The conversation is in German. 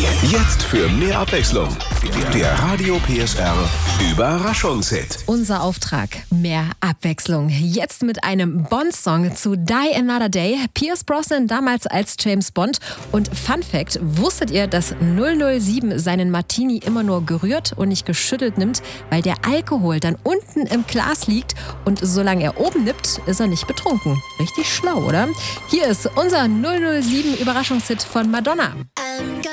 Jetzt für mehr Abwechslung. Der Radio PSR Überraschungshit. Unser Auftrag, mehr Abwechslung. Jetzt mit einem Bond-Song zu Die Another Day. Pierce Brosnan damals als James Bond. Und Fun Fact, wusstet ihr, dass 007 seinen Martini immer nur gerührt und nicht geschüttelt nimmt, weil der Alkohol dann unten im Glas liegt und solange er oben nippt, ist er nicht betrunken. Richtig schlau, oder? Hier ist unser 007 Überraschungshit von Madonna.